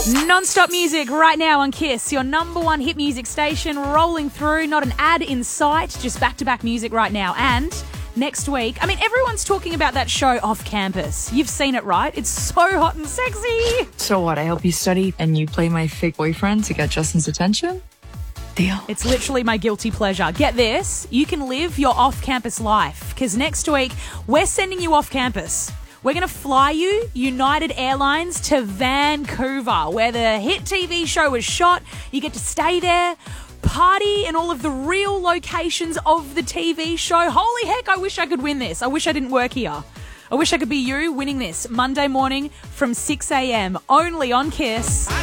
Non-stop music right now on Kiss, your number one hit music station, rolling through, not an ad in sight, just back-to-back music right now. And next week, everyone's talking about that show Off Campus. You've seen it, right? It's so hot and sexy. So what, I help you study and you play my fake boyfriend to get Justin's attention? Deal. It's literally my guilty pleasure. Get this, you can live your off-campus life, because next week, we're sending you off campus. We're going to fly you, United Airlines, to Vancouver, where the hit TV show was shot. You get to stay there, party in all of the real locations of the TV show. Holy heck, I wish I could win this. I wish I didn't work here. I wish I could be you winning this Monday morning from 6 a.m. only on Kiss.